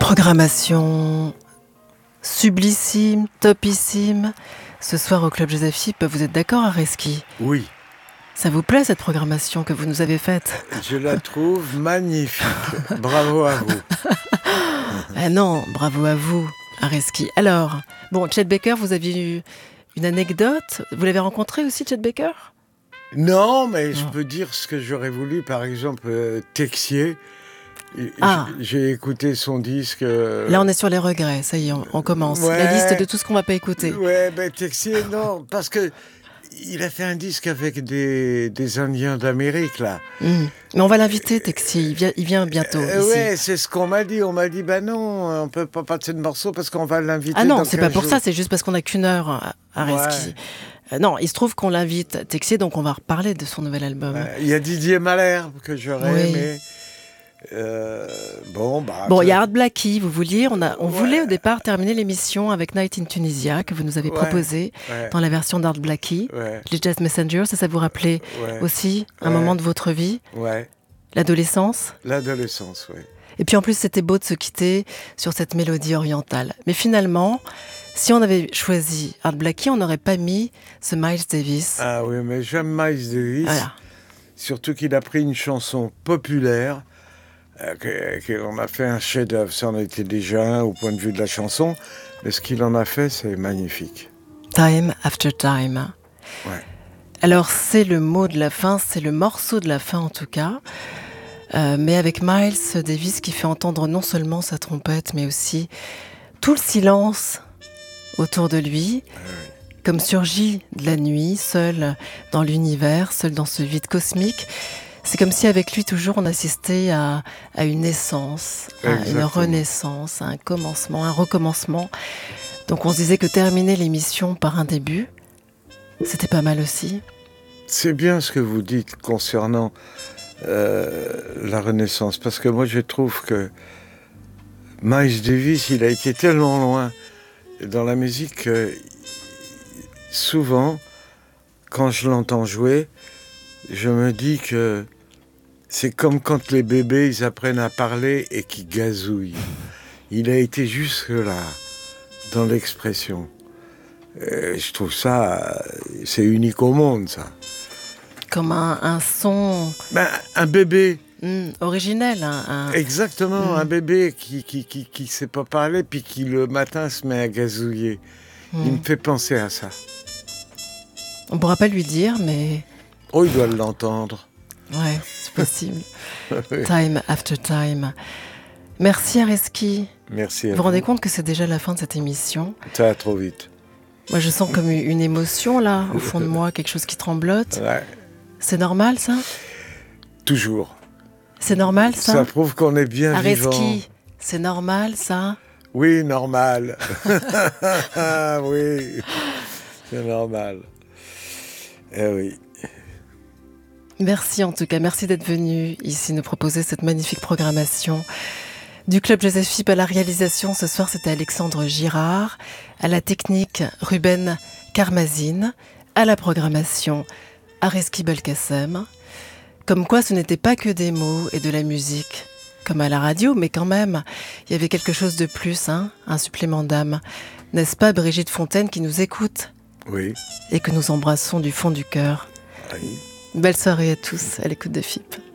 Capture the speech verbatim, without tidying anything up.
Programmation sublissime, topissime. Ce soir au Club Joseph Philippe, vous êtes d'accord, Areski ? Oui. Ça vous plaît, cette programmation que vous nous avez faite ? Je la trouve magnifique. Bravo à vous. Ah non, bravo à vous, Areski. Alors, bon, Chet Baker, vous aviez eu une anecdote. Vous l'avez rencontré aussi, Chet Baker ? Non, mais je Non. peux dire ce que j'aurais voulu. Par exemple, euh, Texier. Ah. J'ai écouté son disque. Euh... Là, on est sur les regrets. Ça y est, on, on commence. Ouais. La liste de tout ce qu'on va pas écouter. Ouais, ben Texier, non, parce que il a fait un disque avec des, des Indiens d'Amérique, là. Mmh. Mais on va l'inviter, Texier. Il vient, il vient bientôt. Euh, ici. ouais, c'est ce qu'on m'a dit. On m'a dit, bah non, on peut pas passer de morceau parce qu'on va l'inviter. Ah non, dans c'est pas pour jours. ça. C'est juste parce qu'on a qu'une heure à, à Areski. Ouais. Euh, non, il se trouve qu'on l'invite, Texier, donc on va reparler de son nouvel album. Il euh, y a Didier Malherbe que j'aurais oui. aimé. Euh, bon, bah. Bon, il y a Art Blakey, vous vouliez, on, a, on ouais. voulait au départ terminer l'émission avec Night in Tunisia, que vous nous avez ouais. proposé ouais. dans la version d'Art Blakey. Ouais. Les Jazz Messengers, ça, ça vous rappelait ouais. aussi un ouais. moment de votre vie ? Ouais. L'adolescence ? L'adolescence, oui. Et puis en plus, c'était beau de se quitter sur cette mélodie orientale. Mais finalement, si on avait choisi Art Blakey, on n'aurait pas mis ce Miles Davis. Ah oui, mais j'aime Miles Davis. Voilà. Surtout qu'il a pris une chanson populaire. On a fait un chef-d'œuvre, ça en était déjà un au point de vue de la chanson, mais ce qu'il en a fait, c'est magnifique. Time after time. Ouais. Alors c'est le mot de la fin, c'est le morceau de la fin en tout cas, euh, mais avec Miles Davis qui fait entendre non seulement sa trompette, mais aussi tout le silence autour de lui, Ouais. comme surgi de la nuit, seul dans l'univers, seul dans ce vide cosmique. C'est comme si avec lui toujours on assistait à, à une naissance, à une renaissance, à un commencement, un recommencement. Donc on se disait que terminer l'émission par un début, c'était pas mal aussi. C'est bien ce que vous dites concernant euh, la renaissance, parce que moi je trouve que Miles Davis, il a été tellement loin dans la musique que souvent, quand je l'entends jouer, je me dis que c'est comme quand les bébés ils apprennent à parler et qu'ils gazouillent. Il a été jusque-là dans l'expression. Et je trouve ça, c'est unique au monde, ça. Comme un, un son... Ben, un bébé. Mmh, originel. Un, un... Exactement, mmh. un bébé qui qui, qui qui sait pas parler, puis qui le matin se met à gazouiller. Mmh. Il me fait penser à ça. On pourra pas lui dire, mais... Oh, il doit l'entendre. Ouais, c'est possible. oui. Time after time. Merci Areski. Merci à vous. Vous vous rendez compte que c'est déjà la fin de cette émission ? Ça va trop vite. Moi, je sens comme une émotion, là, au fond de moi, quelque chose qui tremblote. Ouais. C'est normal, ça ? Toujours. C'est normal, ça ? Ça prouve qu'on est bien Areski, vivant. c'est normal, ça ? Oui, normal. oui, c'est normal. Eh oui. Merci en tout cas, merci d'être venu ici nous proposer cette magnifique programmation du Club Joseph Philippe. À la réalisation ce soir, c'était Alexandre Girard, à la technique Ruben Karmazine, à la programmation Areski Belkacem. Comme quoi ce n'était pas que des mots et de la musique, comme à la radio, mais quand même, il y avait quelque chose de plus, hein, un supplément d'âme. N'est-ce pas Brigitte Fontaine qui nous écoute ? Oui. Et que nous embrassons du fond du cœur. Oui. Belle soirée à tous, à l'écoute de F I P.